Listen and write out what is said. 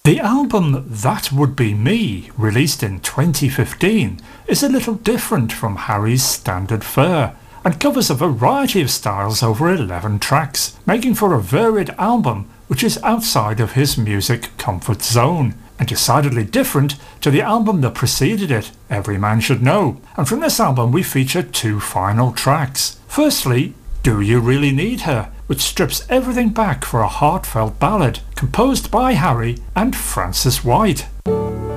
The album That Would Be Me, released in 2015, is a little different from Harry's standard fare and covers a variety of styles over 11 tracks, making for a varied album which is outside of his music comfort zone and decidedly different to the album that preceded it, Every Man Should Know. And from this album we feature two final tracks. Firstly, Do You Really Need Her, which strips everything back for a heartfelt ballad composed by Harry and Francis White.